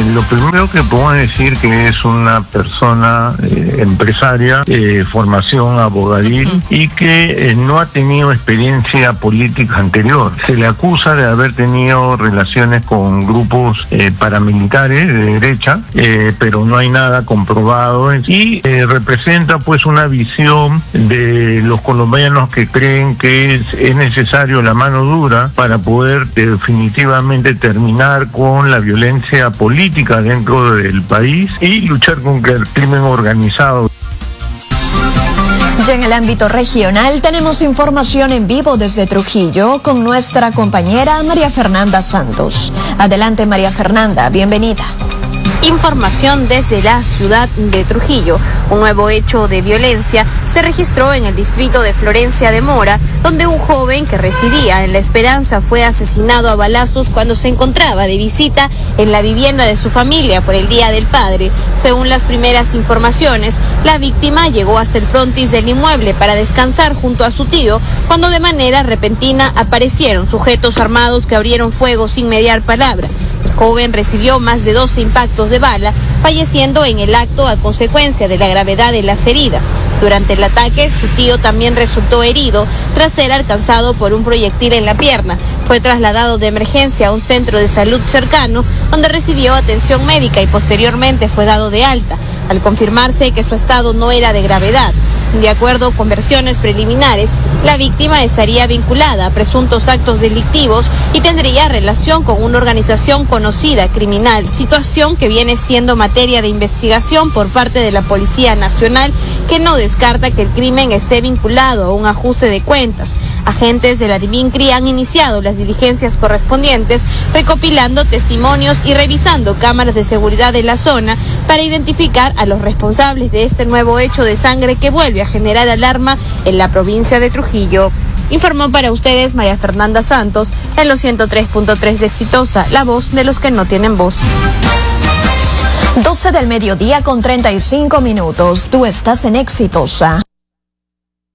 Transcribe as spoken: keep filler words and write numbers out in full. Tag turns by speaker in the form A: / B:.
A: lo primero que puedo decir que es una persona eh, empresaria, eh, formación abogadil uh-huh. y que eh, no ha tenido experiencia política anterior. Se le acusa de haber tenido relaciones con grupos eh, paramilitares de derecha, eh, pero no hay nada comprobado y eh, representa pues una visión de los colombianos que creen que es, es necesario la mano dura para poder definitivamente terminar con la violencia política dentro del país y luchar contra el crimen organizado.
B: Y en el ámbito regional tenemos información en vivo desde Trujillo con nuestra compañera María Fernanda Santos. Adelante, María Fernanda, bienvenida.
C: Información desde la ciudad de Trujillo. Un nuevo hecho de violencia se registró en el distrito de Florencia de Mora, donde un joven que residía en La Esperanza fue asesinado a balazos cuando se encontraba de visita en la vivienda de su familia por el Día del Padre. Según las primeras informaciones, la víctima llegó hasta el frontis del inmueble para descansar junto a su tío, cuando de manera repentina aparecieron sujetos armados que abrieron fuego sin mediar palabra. El joven recibió más de doce impactos de bala, falleciendo en el acto a consecuencia de la gravedad de las heridas. Durante el ataque, su tío también resultó herido tras ser alcanzado por un proyectil en la pierna. Fue trasladado de emergencia a un centro de salud cercano, donde recibió atención médica y posteriormente fue dado de alta, al confirmarse que su estado no era de gravedad. De acuerdo con versiones preliminares, la víctima estaría vinculada a presuntos actos delictivos y tendría relación con una organización conocida criminal, situación que viene siendo materia de investigación por parte de la Policía Nacional, que no descarta que el crimen esté vinculado a un ajuste de cuentas. Agentes de la DIVINCRI han iniciado las diligencias correspondientes, recopilando testimonios y revisando cámaras de seguridad de la zona para identificar a los responsables de este nuevo hecho de sangre que vuelve a generar alarma en la provincia de Trujillo. Informó para ustedes María Fernanda Santos en los ciento tres punto tres de Exitosa, la voz de los que no tienen voz.
B: doce del mediodía con treinta y cinco minutos. Tú estás en Exitosa.